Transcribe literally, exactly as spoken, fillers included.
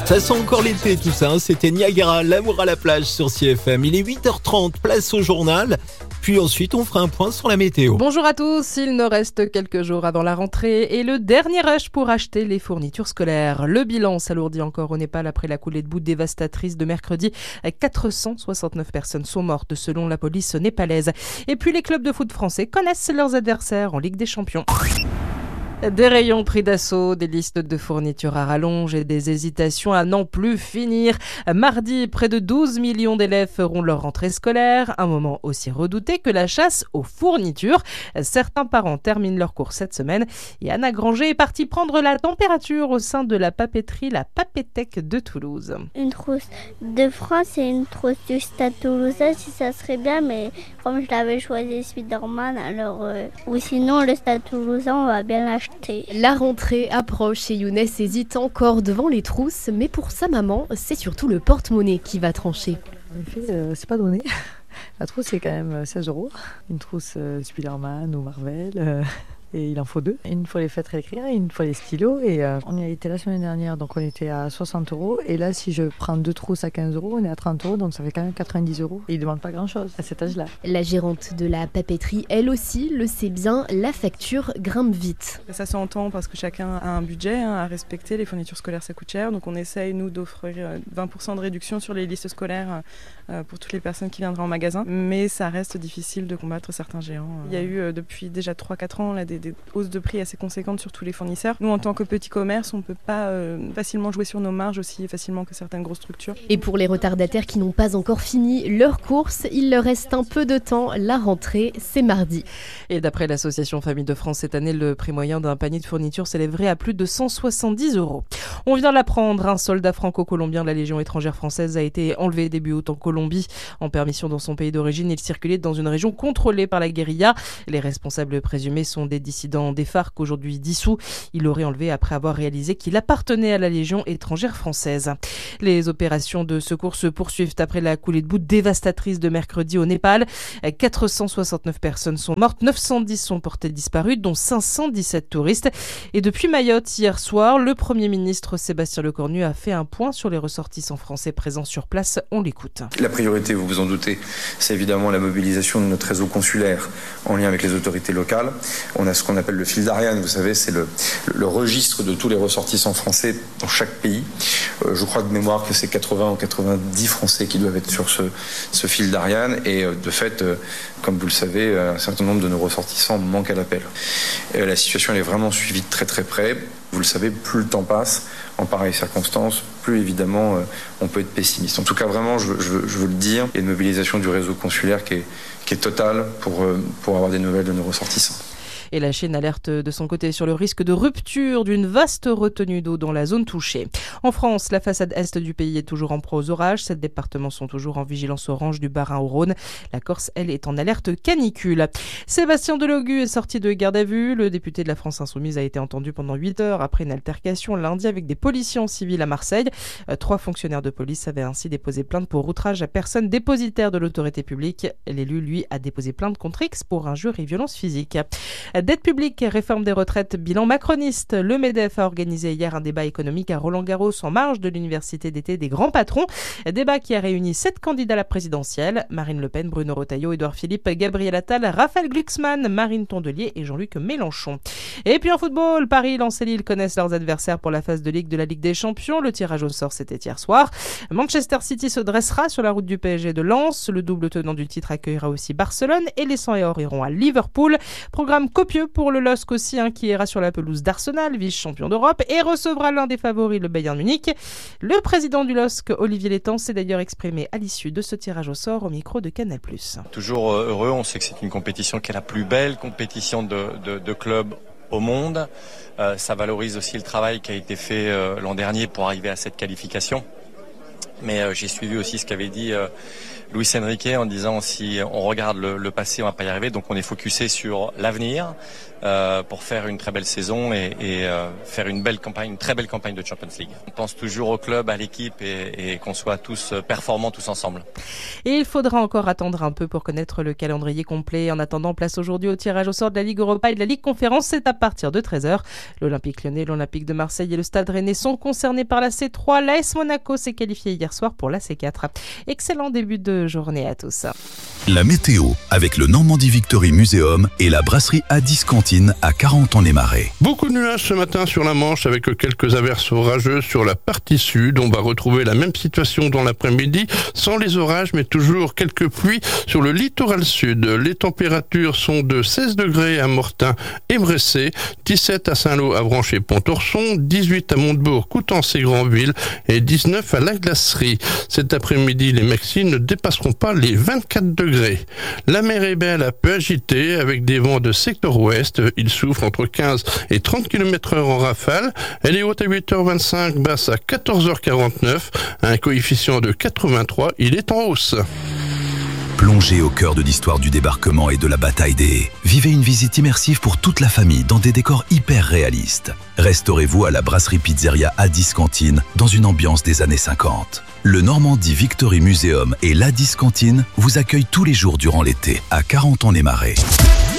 Ça sent encore l'été tout ça, hein. C'était Niagara, l'amour à la plage sur C F M. Il est huit heures trente, place au journal. Puis ensuite, on fera un point sur la météo. Bonjour à tous, il nous reste quelques jours avant la rentrée et le dernier rush pour acheter les fournitures scolaires. Le bilan s'alourdit encore au Népal après la coulée de boue dévastatrice de mercredi. quatre cent soixante-neuf personnes sont mortes selon la police népalaise. Et puis les clubs de foot français connaissent leurs adversaires en Ligue des Champions. Des rayons pris d'assaut, des listes de fournitures à rallonge et des hésitations à n'en plus finir. Mardi, près de douze millions d'élèves feront leur rentrée scolaire, un moment aussi redouté que la chasse aux fournitures. Certains parents terminent leur cours cette semaine et Anna Granger est partie prendre la température au sein de la papeterie La Papéthèque de Toulouse. Une trousse de France et une trousse du Stade Toulousain, si ça serait bien, mais comme je l'avais choisi Spider-Man, alors euh, ou sinon le Stade Toulousain, on va bien l'acheter. La rentrée approche et Younes hésite encore devant les trousses, mais pour sa maman, c'est surtout le porte-monnaie qui va trancher. En effet, euh, c'est pas donné. La trousse, c'est quand même seize euros. Une trousse euh, Spider-Man ou Marvel. Euh... Et il en faut deux. Une fois les feutres à écrire et une fois les stylos. Et euh, on y a été la semaine dernière, donc on était à soixante euros. Et là, si je prends deux trousses à quinze euros, on est à trente euros, donc ça fait quand même quatre-vingt-dix euros. Et ils ne demandent pas grand-chose à cet âge-là. La gérante de la papeterie, elle aussi, le sait bien, la facture grimpe vite. Ça s'entend parce que chacun a un budget hein, à respecter. Les fournitures scolaires, ça coûte cher. Donc on essaye, nous, d'offrir vingt pour cent de réduction sur les listes scolaires euh, pour toutes les personnes qui viendraient en magasin. Mais ça reste difficile de combattre certains géants. Il y a eu euh, depuis déjà trois à quatre ans là, des des hausses de prix assez conséquentes sur tous les fournisseurs. Nous, en tant que petit commerce, on ne peut pas euh, facilement jouer sur nos marges aussi facilement que certaines grosses structures. Et pour les retardataires qui n'ont pas encore fini leurs courses, il leur reste un peu de temps. La rentrée, c'est mardi. Et d'après l'association Famille de France, cette année, le prix moyen d'un panier de fournitures s'élèverait à plus de cent soixante-dix euros. On vient d'apprendre, un soldat franco-colombien de la Légion étrangère française a été enlevé début août en Colombie. En permission dans son pays d'origine, il circulait dans une région contrôlée par la guérilla. Les responsables présumés sont des dissident des FARC, aujourd'hui dissous. Il l'aurait enlevé après avoir réalisé qu'il appartenait à la Légion étrangère française. Les opérations de secours se poursuivent après la coulée de boue dévastatrice de mercredi au Népal. quatre cent soixante-neuf personnes sont mortes, neuf cent dix sont portées disparues, dont cinq cent dix-sept touristes. Et depuis Mayotte, hier soir, le Premier ministre Sébastien Lecornu a fait un point sur les ressortissants français présents sur place. On l'écoute. La priorité, vous vous en doutez, c'est évidemment la mobilisation de notre réseau consulaire en lien avec les autorités locales. On a ce qu'on appelle le fil d'Ariane, vous savez, c'est le, le registre de tous les ressortissants français dans chaque pays. Euh, je crois de mémoire que c'est quatre-vingts ou quatre-vingt-dix Français qui doivent être sur ce, ce fil d'Ariane. Et euh, de fait, euh, comme vous le savez, un certain nombre de nos ressortissants manquent à l'appel. Euh, la situation elle est vraiment suivie de très très près. Vous le savez, plus le temps passe, en pareilles circonstances, plus évidemment euh, on peut être pessimiste. En tout cas, vraiment, je, je, je veux le dire, il y a une mobilisation du réseau consulaire qui est, qui est totale pour, euh, pour avoir des nouvelles de nos ressortissants. Et la Chine alerte de son côté sur le risque de rupture d'une vaste retenue d'eau dans la zone touchée. En France, la façade est du pays est toujours en proie aux orages. Sept départements sont toujours en vigilance orange du Bas-Rhin au Rhône. La Corse, elle, est en alerte canicule. Sébastien Delogu est sorti de garde à vue. Le député de la France Insoumise a été entendu pendant huit heures après une altercation lundi avec des policiers en civil à Marseille. Trois fonctionnaires de police avaient ainsi déposé plainte pour outrage à personne dépositaire de l'autorité publique. L'élu, lui, a déposé plainte contre X pour injures et violences physiques. Dette publique, réforme des retraites, bilan macroniste. Le MEDEF a organisé hier un débat économique à Roland-Garros en marge de l'université d'été des grands patrons. Débat qui a réuni sept candidats à la présidentielle. Marine Le Pen, Bruno Retailleau, Édouard Philippe, Gabriel Attal, Raphaël Glucksmann, Marine Tondelier et Jean-Luc Mélenchon. Et puis en football, Paris, Lens et Lille connaissent leurs adversaires pour la phase de Ligue de la Ligue des Champions. Le tirage au sort, c'était hier soir. Manchester City se dressera sur la route du P S G de Lens. Le double tenant du titre accueillera aussi Barcelone et les cent et or iront à Liverpool. Programme copieux pour le L O S C aussi, hein, qui ira sur la pelouse d'Arsenal, vice-champion d'Europe, et recevra l'un des favoris, le Bayern Munich. Le président du L O S C, Olivier Létang, s'est d'ailleurs exprimé à l'issue de ce tirage au sort au micro de Canal plus. Toujours heureux, on sait que c'est une compétition qui est la plus belle compétition de, de, de clubs au monde. Euh, ça valorise aussi le travail qui a été fait euh, l'an dernier pour arriver à cette qualification. Mais euh, j'ai suivi aussi ce qu'avait dit euh, Luis Enrique en disant si on regarde le, le passé, on va pas y arriver. Donc on est focusé sur l'avenir euh, pour faire une très belle saison et, et euh, faire une belle campagne, une très belle campagne de Champions League. On pense toujours au club, à l'équipe et, et qu'on soit tous performants tous ensemble. Et il faudra encore attendre un peu pour connaître le calendrier complet. En attendant, place aujourd'hui au tirage au sort de la Ligue Europa et de la Ligue Conférence. C'est à partir de treize heures. L'Olympique Lyonnais, l'Olympique de Marseille et le Stade Rennais sont concernés par la C trois. L'A S Monaco s'est qualifié hier soir pour la C quatre. Excellent début de journée à tous. La météo avec le Normandie Victory Museum et la brasserie Addis Cantine à Carentan-les-Marais. Beaucoup de nuages ce matin sur la Manche avec quelques averses orageuses sur la partie sud. On va retrouver la même situation dans l'après-midi sans les orages mais toujours quelques pluies sur le littoral sud. Les températures sont de seize degrés à Mortain et Bressé, dix-sept à Saint-Lô, Avranches et Pontorson, dix-huit à Montebourg, Coutances et Granville et dix-neuf à la Glacerie. Cet après-midi, les maxi ne dépasseront pas les vingt-quatre degrés. La mer est belle, un peu agitée avec des vents de secteur ouest. Il souffle entre quinze et trente kilomètres heure en rafale. Elle est haute à huit heures vingt-cinq, basse à quatorze heures quarante-neuf. Un coefficient de quatre-vingt-trois, il est en hausse. Plongez au cœur de l'histoire du débarquement et de la bataille des Haies. Vivez une visite immersive pour toute la famille dans des décors hyper réalistes. Restaurez-vous à la brasserie pizzeria Addis Cantine dans une ambiance des années cinquante. Le Normandie Victory Museum et l'Addis Cantine vous accueillent tous les jours durant l'été à Carentan-les-Marais.